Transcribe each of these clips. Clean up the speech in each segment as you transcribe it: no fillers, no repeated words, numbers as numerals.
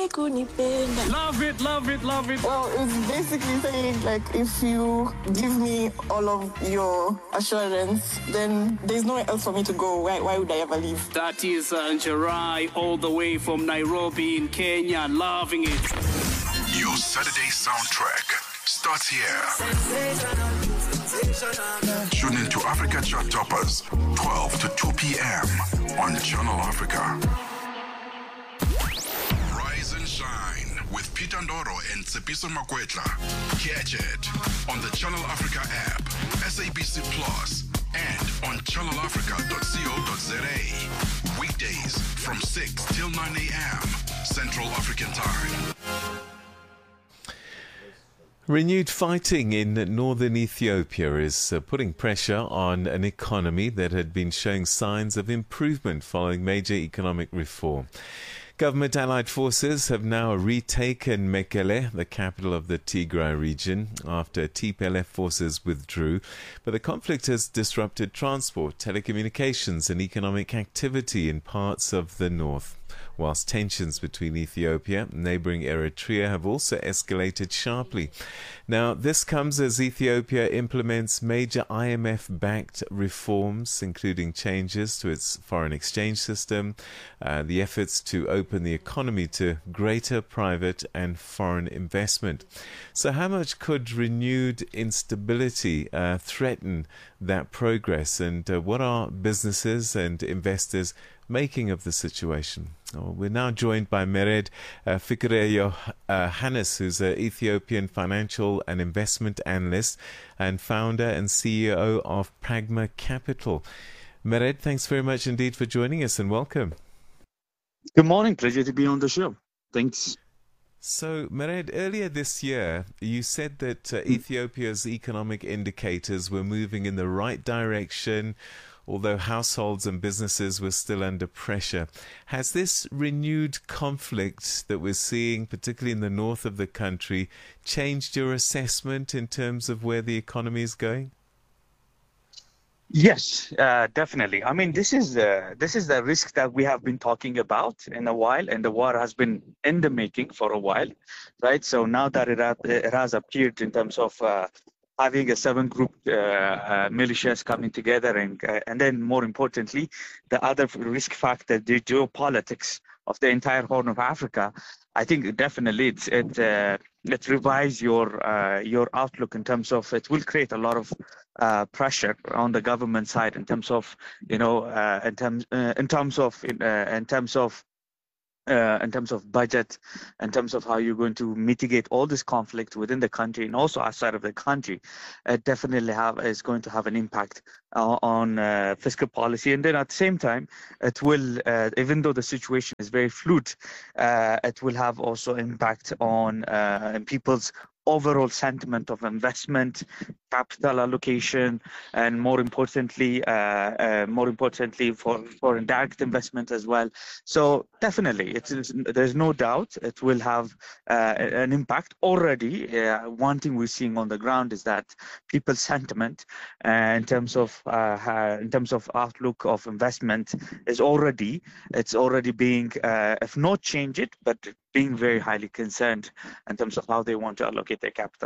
Love it, love it, love it. Well, it's basically saying, like, if you give me all of your assurance, then there's nowhere else for me to go. Why would I ever leave? That is Njirai, all the way from Nairobi in Kenya, loving it. Your Saturday soundtrack starts here. Tune into Africa Chart Toppers, 12 to 2 p.m. on Channel Africa. Rise and shine with Peter Ndoro and Tsepiso Makwetla. Catch it on the Channel Africa app, SABC Plus, and on channelafrica.co.za. Weekdays from 6 till 9 a.m. Central African Time. Renewed fighting in northern Ethiopia is putting pressure on an economy that had been showing signs of improvement following major economic reform. Government allied forces have now retaken Mekele, the capital of the Tigray region, after TPLF forces withdrew. But the conflict has disrupted transport, telecommunications and economic activity in parts of the north, whilst tensions between Ethiopia and neighbouring Eritrea have also escalated sharply. Now, this comes as Ethiopia implements major IMF-backed reforms, including changes to its foreign exchange system, the efforts to open the economy to greater private and foreign investment. So how much could renewed instability threaten that progress, and what are businesses and investors making of the situation? We're now joined by Mered Fikre Hannes, who's an Ethiopian financial and investment analyst and founder and CEO of Pragma Capital. Mered, thanks very much indeed for joining us and welcome. Good morning. Pleasure to be on the show. Thanks. So, Mered, earlier this year, you said that Ethiopia's economic indicators were moving in the right direction, although households and businesses were still under pressure. Has this renewed conflict that we're seeing, particularly in the north of the country, changed your assessment in terms of where the economy is going? Yes, definitely. I mean, this is the risk that we have been talking about in a while, and the war has been in the making for a while, right? So now that it has appeared in terms of having a 7-group militias coming together, and then more importantly, the other risk factor, the geopolitics of the entire Horn of Africa, I think definitely it revises your outlook in terms of it will create a lot of pressure on the government side in terms of in terms of budget, in terms of how you're going to mitigate all this conflict within the country and also outside of the country. It definitely is going to have an impact on fiscal policy. And then at the same time, it will, even though the situation is very fluid, it will have also impact on people's overall sentiment of investment, capital allocation, and more importantly for indirect investment as well. So definitely, there's no doubt it will have an impact already. One thing we're seeing on the ground is that people's sentiment in terms of outlook of investment is already being, if not change it, but being very highly concerned in terms of how they want to allocate their capital.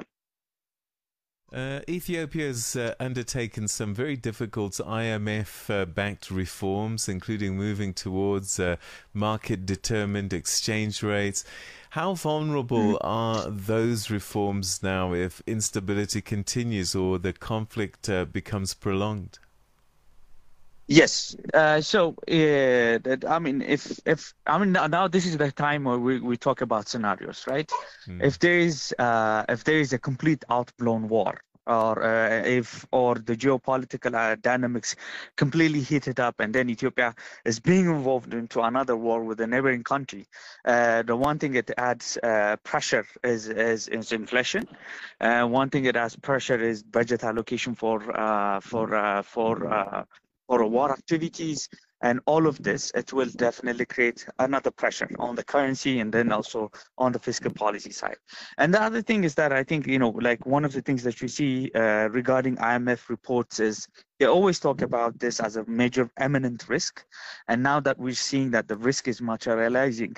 Ethiopia has undertaken some very difficult IMF-backed reforms, including moving towards market-determined exchange rates. How vulnerable are those reforms now if instability continues or the conflict becomes prolonged? Yes. So, I mean, now this is the time where we talk about scenarios, right? If there is a complete outblown war, or the geopolitical dynamics completely heated up, and then Ethiopia is being involved into another war with a neighboring country, the one thing it adds pressure is inflation. One thing it adds pressure is budget allocation for war activities, And all of this, it will definitely create another pressure on the currency and then also on the fiscal policy side. And the other thing is that I think, like one of the things that we see regarding IMF reports is they always talk about this as a major imminent risk. And now that we're seeing that the risk is materializing,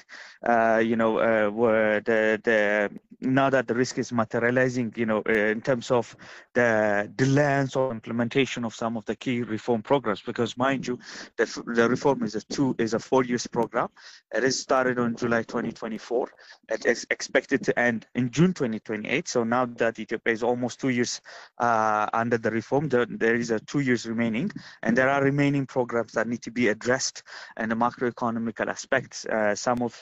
now that the risk is materializing, in terms of the delays or implementation of some of the key reform programs, because mind you, the reform is a 4-year program. It is started on July 2024. It is expected to end in June 2028. So now that Ethiopia is almost 2 years under the reform, there is a 2 years remaining, and there are remaining programs that need to be addressed and the macroeconomic aspects. Some of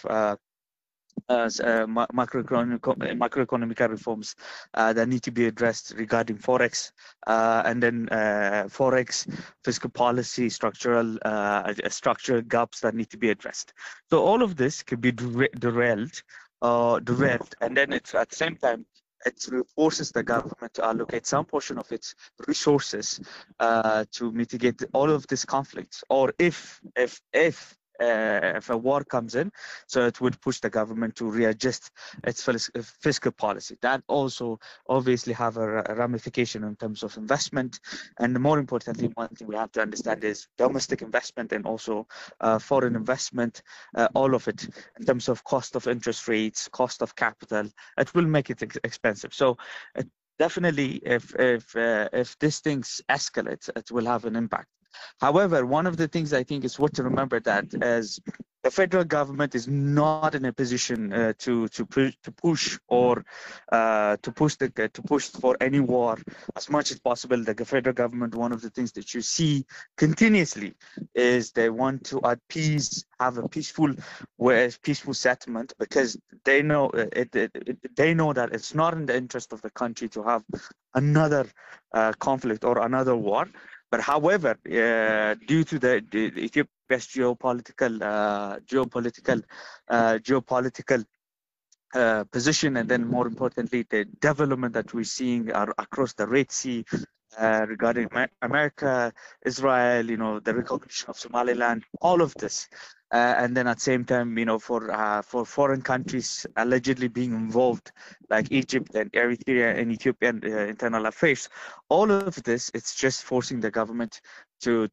macroeconomic reforms that need to be addressed regarding forex, and then forex, fiscal policy, structural gaps that need to be addressed. So all of this could be derailed, and then it's at the same time it forces the government to allocate some portion of its resources to mitigate all of these conflicts, or if a war comes in, so it would push the government to readjust its fiscal policy. That also obviously have a ramification in terms of investment, and more importantly, one thing we have to understand is domestic investment and also foreign investment, all of it in terms of cost of interest rates, cost of capital, it will make it expensive. So definitely, if these things escalate, it will have an impact. However, one of the things I think is worth to remember that as the federal government is not in a position to push for any war as much as possible. The federal government, one of the things that you see continuously is they want to have a peaceful settlement, because they know that it's not in the interest of the country to have another conflict or another war. But however, due to the Ethiopia's geopolitical position, and then more importantly, the development that we're seeing across the Red Sea regarding America, Israel, the recognition of Somaliland, all of this. And then at the same time, for foreign countries allegedly being involved, like Egypt and Eritrea and Ethiopian internal affairs, all of this, it's just forcing the government to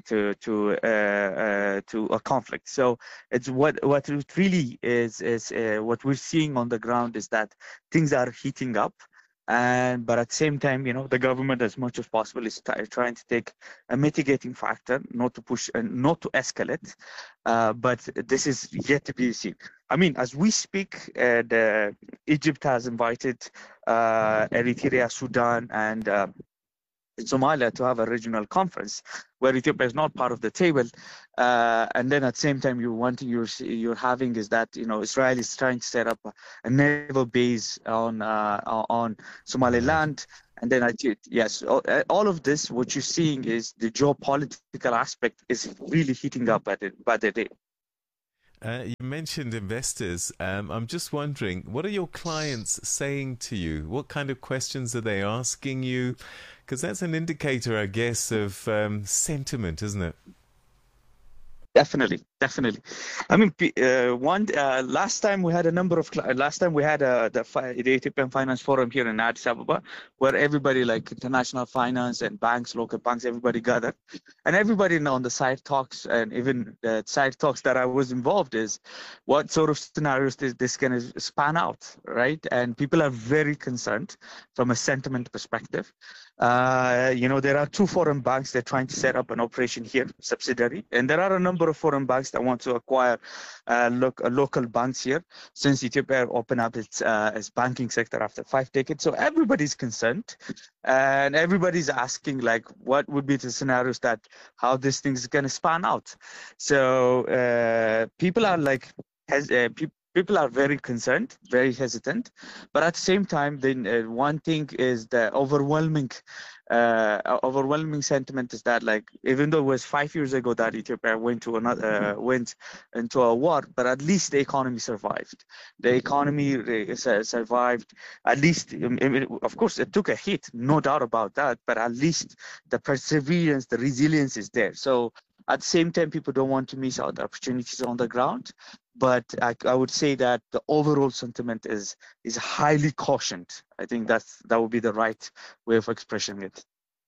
a conflict. So it's what it really is what we're seeing on the ground is that things are heating up. But at the same time, the government, as much as possible, is trying to take a mitigating factor, not to push and not to escalate. But this is yet to be seen. I mean, as we speak, Egypt has invited Eritrea, Sudan, and Somalia to have a regional conference where Ethiopia is not part of the table, and then at the same time, you're having is that Israel is trying to set up a naval base on Somaliland, and then all of this, what you're seeing is the geopolitical aspect is really heating up by the day. You mentioned investors. I'm just wondering, what are your clients saying to you? What kind of questions are they asking you? Because that's an indicator, I guess, of sentiment, isn't it? Definitely. I mean, last time we had a number of. Last time we had the Ethiopian Finance Forum here in Addis Ababa, where everybody, like international finance and banks, local banks, everybody gathered, and everybody on the side talks, and even the side talks that I was involved is, what sort of scenarios is this going to span out, right? And people are very concerned from a sentiment perspective. There are 2 foreign banks that are trying to set up an operation here, subsidiary, and there are a number of foreign banks that want to acquire local banks here, since Ethiopia opened up its banking sector after 5 decades. So everybody's concerned, and everybody's asking, like, what would be the scenarios that how this thing is going to span out. So people are like, people are very concerned, very hesitant, but at the same time, then one thing is the overwhelming sentiment is that, like, even though it was 5 years ago that Ethiopia went into a war, but at least the economy survived. The economy survived. At least, of course, it took a hit, no doubt about that, but at least the perseverance, the resilience is there. So At the same time, people don't want to miss out the opportunities on the ground. But I would say that the overall sentiment is highly cautioned. I think that would be the right way of expressing it.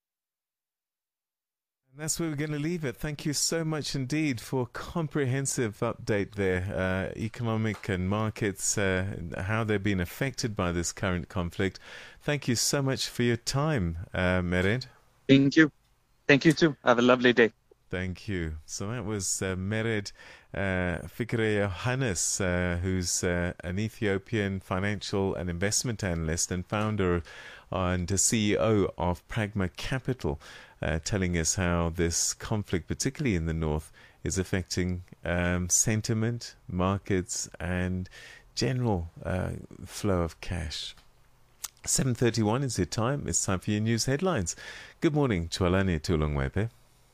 And that's where we're going to leave it. Thank you so much indeed for a comprehensive update there. Economic and markets, how they've been affected by this current conflict. Thank you so much for your time, Mered. Thank you. Thank you too. Have a lovely day. Thank you. So that was Mered Fikre Yohannes, who's an Ethiopian financial and investment analyst and founder and CEO of Pragma Capital, telling us how this conflict, particularly in the north, is affecting sentiment, markets, and general flow of cash. 7:31 is your time. It's time for your news headlines. Good morning, Chwalani Tulungwepe.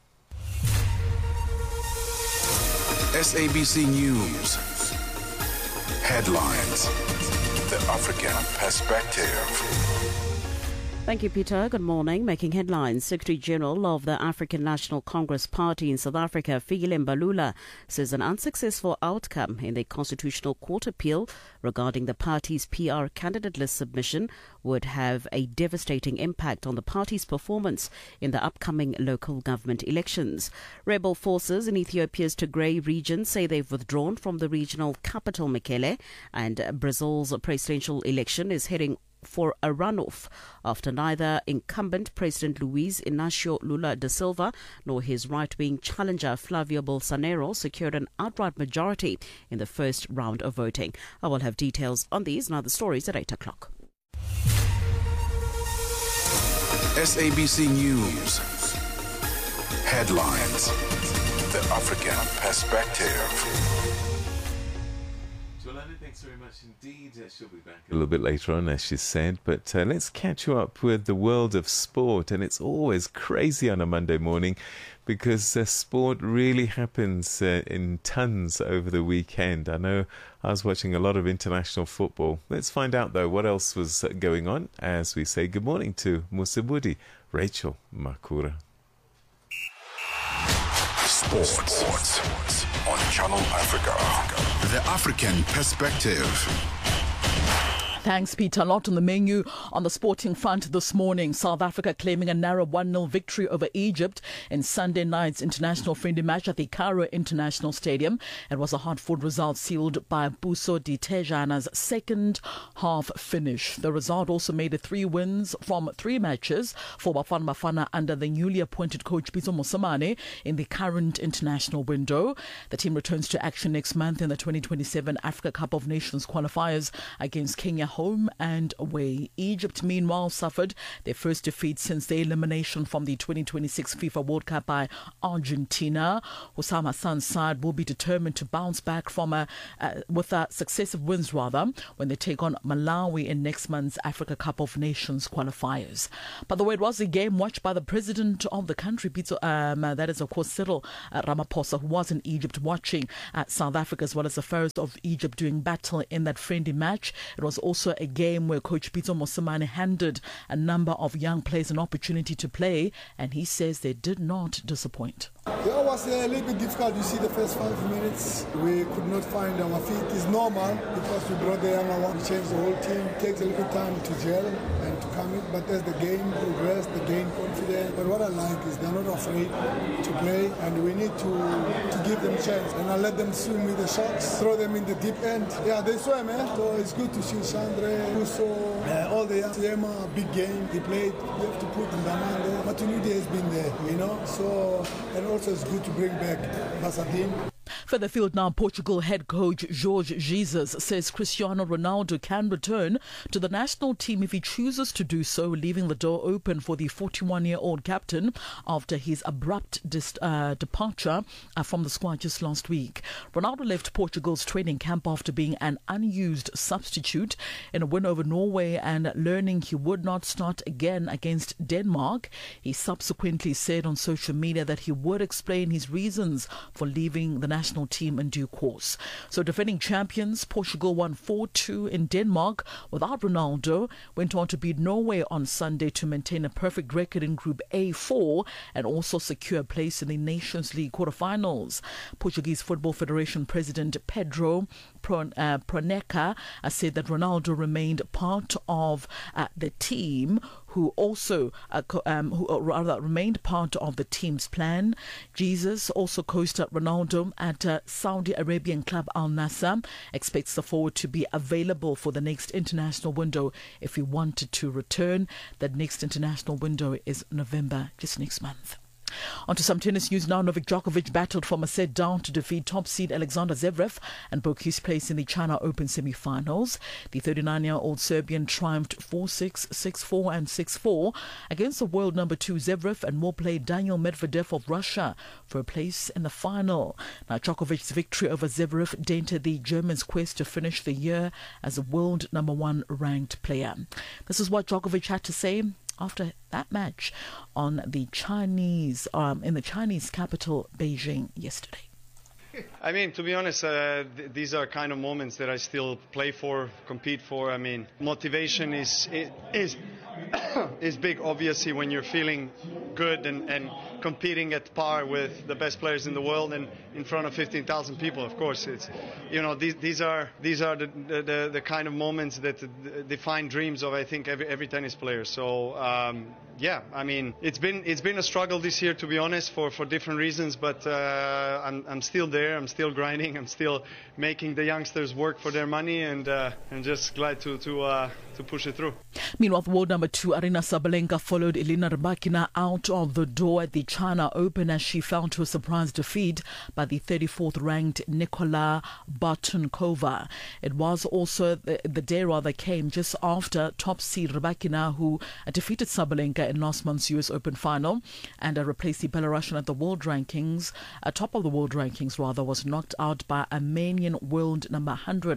SABC News. Headlines. The African Perspective. Thank you, Peter. Good morning. Making headlines, Secretary General of the African National Congress Party in South Africa, Fikile Mbalula, says an unsuccessful outcome in the Constitutional Court appeal regarding the party's PR candidate list submission would have a devastating impact on the party's performance in the upcoming local government elections. Rebel forces in Ethiopia's Tigray region say they've withdrawn from the regional capital, Mekele, and Brazil's presidential election is heading for a runoff after neither incumbent President Luiz Inácio Lula da Silva nor his right-wing challenger Flavio Bolsonaro secured an outright majority in the first round of voting. I will have details on these and other stories at 8 o'clock. SABC News. Headlines. The African Perspective. Thanks very much indeed. She'll be back a little bit later on, as she said. But let's catch you up with the world of sport. And it's always crazy on a Monday morning because sport really happens in tons over the weekend. I know I was watching a lot of international football. Let's find out, though, what else was going on as we say good morning to Musibudi, Rachel Makura. Sports on Channel Africa. The African Perspective. Thanks, Peter. A lot on the menu on the sporting front this morning. South Africa claiming a narrow 1-0 victory over Egypt in Sunday night's international friendly match at the Cairo International Stadium. It was a hard-fought result sealed by Buso Di Tejana's second half finish. The result also made it 3 wins from 3 matches for Bafana Bafana under the newly appointed coach Pitso Mosimane in the current international window. The team returns to action next month in the 2027 Africa Cup of Nations qualifiers against Kenya home and away. Egypt, meanwhile, suffered their first defeat since their elimination from the 2026 FIFA World Cup by Argentina. Hussam Hassan's side will be determined to bounce back from with successive wins when they take on Malawi in next month's Africa Cup of Nations qualifiers. By the way, it was a game watched by the president of the country, that is, of course, Cyril Ramaphosa, who was in Egypt watching South Africa as well as the Pharaohs of Egypt doing battle in that friendly match. It was also a game where Coach Pitso Mosimane handed a number of young players an opportunity to play, and he says they did not disappoint. It was a little bit difficult. You see the first 5 minutes, we could not find our feet. It's normal because we brought the younger one, changed the whole team. It takes a little time to gel and to come in, but as the game progressed, they gain confidence. But what I like is they're not afraid to play, and we need to give them a chance. And I let them swim with the sharks, throw them in the deep end. Yeah, they swim, so it's good to see Sandre, Buso, all the young Yema, big game. He played. You have to put Ndaman there. But Tunisia has been there, So, and also it's good to bring back Basadim. Further field now, Portugal head coach Jorge Jesus says Cristiano Ronaldo can return to the national team if he chooses to do so, leaving the door open for the 41-year-old captain after his abrupt departure from the squad just last week. Ronaldo left Portugal's training camp after being an unused substitute in a win over Norway and learning he would not start again against Denmark. He subsequently said on social media that he would explain his reasons for leaving the national national team in due course. So defending champions, Portugal won 4-2 in Denmark without Ronaldo, went on to beat Norway on Sunday to maintain a perfect record in Group A4 and also secure a place in the Nations League quarterfinals. Portuguese Football Federation President Pedro Proneca said that Ronaldo remained part of the team, who also remained part of the team's plan. Jesus also coached Ronaldo at Saudi Arabian club Al Nassr. Expects the forward to be available for the next international window if he wanted to return. That next international window is November, just next month. On to some tennis news now. Novak Djokovic battled from a set down to defeat top seed Alexander Zverev and book his place in the China Open semi-finals. The 39-year-old Serbian triumphed 4-6, 6-4 and 6-4 against the world number 2 Zverev and will play Daniil Medvedev of Russia for a place in the final. Now, Djokovic's victory over Zverev dented the German's quest to finish the year as a world number 1 ranked player. This is what Djokovic had to say after that match on the Chinese, in the Chinese capital, Beijing, yesterday. I mean, to be honest, these are kind of moments that I still play for, compete for. I mean, motivation is big, obviously, when you're feeling good and competing at par with the best players in the world and in front of 15,000 people. Of course, it's, you know, these are the kind of moments that define dreams of, I think, every tennis player. So yeah, I mean, it's been a struggle this year, to be honest, for different reasons. But I'm still there. I'm still grinding. I'm still making the youngsters work for their money, and just glad to push it through. Meanwhile, world number 2 Aryna Sabalenka followed Elena Rybakina out of the door at the China Open as she fell to a surprise defeat by the 34th ranked Nikola Bartunkova. It was also the day came just after top seed Rybakina, who defeated Sabalenka in last month's US Open final and replaced the Belarusian at the world rankings, top of the world rankings rather, was knocked out by Armenian world number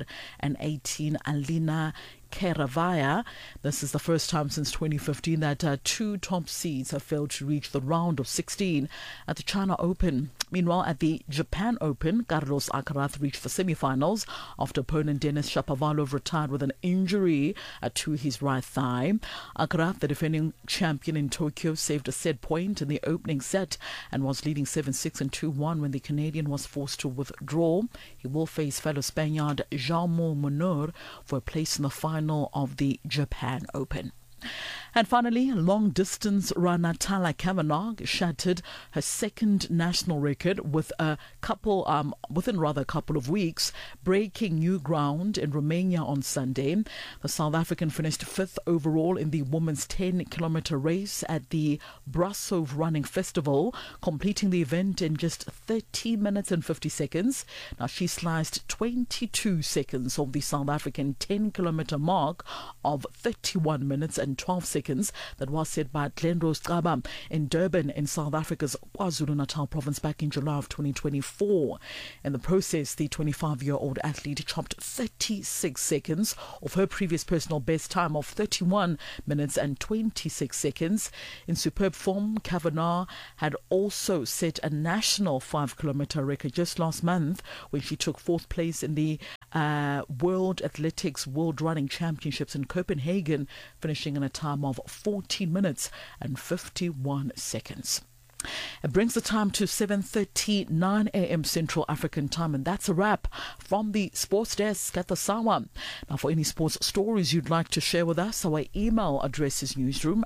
118 Alina Keravaya. This is the first time since 2015 that 2 top seeds have failed to reach the round of 16 at the China Open. Meanwhile, at the Japan Open, Carlos Alcaraz reached the semi-finals after opponent Denis Shapovalov retired with an injury to his right thigh. Alcaraz, the defending champion in Tokyo, saved a set point in the opening set and was leading 7-6 and 2-1 when the Canadian was forced to withdraw. He will face fellow Spaniard Jaume Munar for a place in the final of the Japan Open. And finally, long-distance runner Tala Kavanagh shattered her second national record with within a couple of weeks, breaking new ground in Romania on Sunday. The South African finished 5th overall in the women's 10-kilometer race at the Brasov Running Festival, completing the event in just 13 minutes and 50 seconds. Now, she sliced 22 seconds of the South African 10-kilometer mark of 31 minutes and 12 seconds that was set by Glendrose Gaba in Durban in South Africa's KwaZulu-Natal province back in July of 2024. In the process, the 25-year-old athlete chopped 36 seconds of her previous personal best time of 31 minutes and 26 seconds. In superb form, Kavanagh had also set a national 5-kilometer record just last month when she took 4th place in the World Athletics World Running Championships in Copenhagen, finishing in a time of 14 minutes and 51 seconds. It brings the time to 7:39 a.m. Central African Time, and that's a wrap from the Sports Desk at the Sawa. Now, for any sports stories you'd like to share with us, our email address is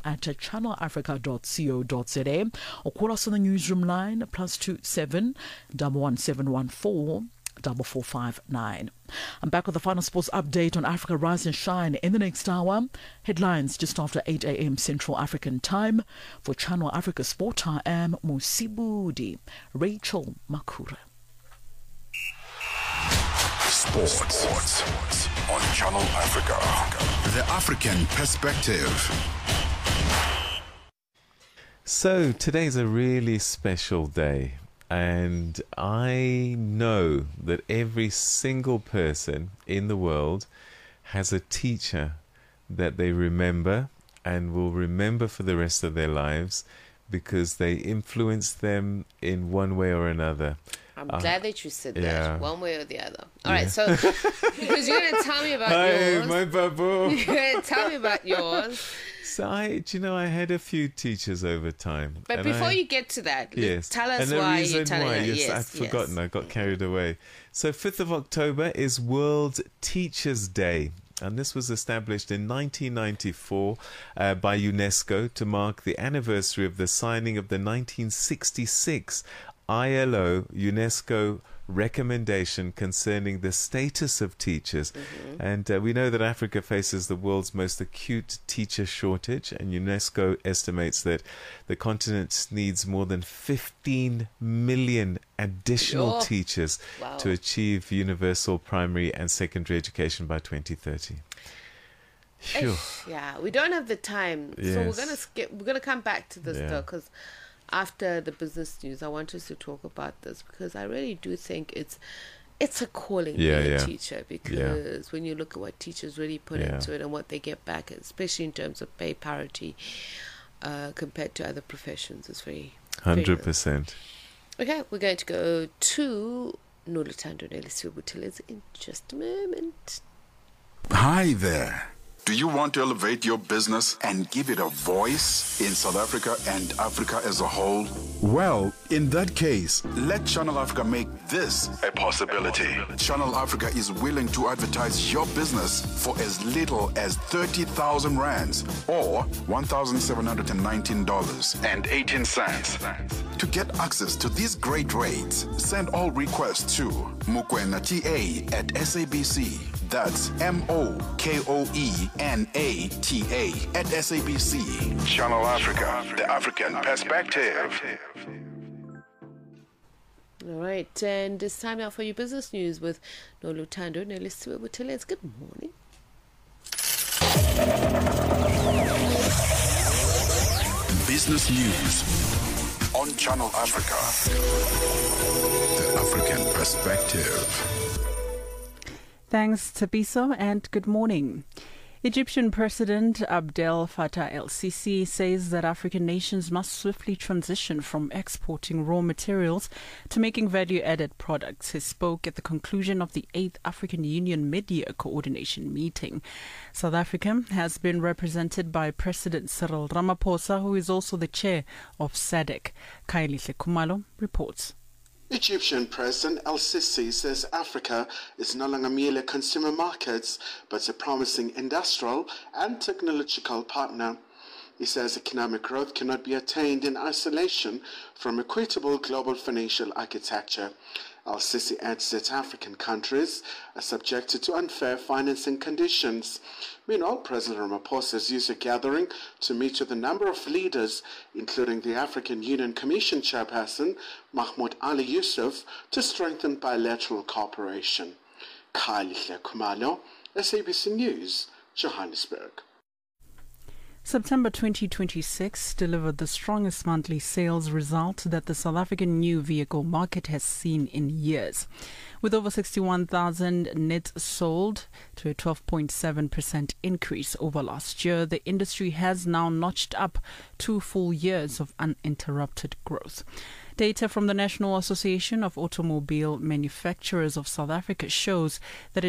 newsroom@channelafrica.co.za, or call us on the newsroom line +27 11714 4459. I'm back with the final sports update on Africa Rise and Shine in the next hour. Headlines just after 8 a.m. Central African Time. For Channel Africa Sport, I am Musibudi Rachel Makura. Sports on Channel Africa. The African perspective. So today's a really special day. And I know that every single person in the world has a teacher that they remember and will remember for the rest of their lives because they influenced them in one way or another. I'm glad that you said yeah. that, one way or the other. All right, so because you're going to tell me about yours. My babu. You're going to tell me about yours. So I had a few teachers over time. But before you get to that, yes, tell us and why reason you're telling why, her. yes, Yes, I've forgotten. I got carried away. So 5th of October is World Teachers' Day. And this was established in 1994 by UNESCO to mark the anniversary of the signing of the 1966 ILO UNESCO recommendation concerning the status of teachers. And we know that Africa faces the world's most acute teacher shortage, and UNESCO estimates that the continent needs more than 15 million additional teachers to achieve universal primary and secondary education by 2030. Yeah, we don't have the time, so we're gonna come back to this though, because after the business news, I want us to talk about this, because I really do think it's a calling being a teacher, because when you look at what teachers really put into it and what they get back, especially in terms of pay parity compared to other professions, it's very 100%. Okay, we're going to go to Noluthando Nelisiwe Buthelezi in just a moment. Hi there. Do you want to elevate your business and give it a voice in South Africa and Africa as a whole? Well, in that case, let Channel Africa make this a possibility. Channel Africa is willing to advertise your business for as little as 30,000 rands or $1,719.18. To get access to these great rates, send all requests to mokoenata@SABC. That's MOKOENATA@SABC. Channel Africa, the African perspective. All right, and it's time now for your business news with Noluthando Nelisiwe Buthelezi. Good morning. Business news on Channel Africa, the African perspective. Thanks, Tabiso, and good morning. Egyptian President Abdel Fattah el-Sisi says that African nations must swiftly transition from exporting raw materials to making value-added products. He spoke at the conclusion of the 8th African Union Mid-Year Coordination Meeting. South Africa has been represented by President Cyril Ramaphosa, who is also the chair of SADC. Kailihle Khumalo reports. Egyptian President el-Sisi says Africa is no longer merely a consumer market, but a promising industrial and technological partner. He says economic growth cannot be attained in isolation from equitable global financial architecture. El-Sisi adds that African countries are subjected to unfair financing conditions. Meanwhile, President Ramaphosa has used a gathering to meet with a number of leaders, including the African Union Commission Chairperson Mahmoud Ali Yusuf, to strengthen bilateral cooperation. Kailihle Khumalo, SABC News, Johannesburg. September 2026 delivered the strongest monthly sales result that the South African new vehicle market has seen in years. With over 61,000 net sold to a 12.7% increase over last year, the industry has now notched up 2 full years of uninterrupted growth. Data from the National Association of Automobile Manufacturers of South Africa shows that